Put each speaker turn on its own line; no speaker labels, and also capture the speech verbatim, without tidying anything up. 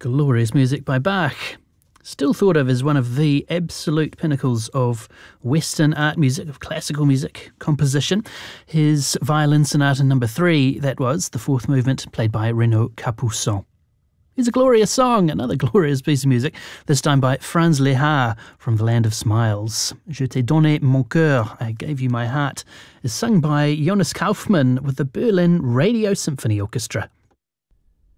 Glorious music by Bach. Still thought of as one of the absolute pinnacles of Western art music, of classical music composition. His Violin Sonata number three, that was, the fourth movement, played by Renaud Capuçon. Here's a glorious song, another glorious piece of music, this time by Franz Lehár from the Land of Smiles. Je t'ai donné mon cœur, I gave you my heart, is sung by Jonas Kaufmann with the Berlin Radio Symphony Orchestra.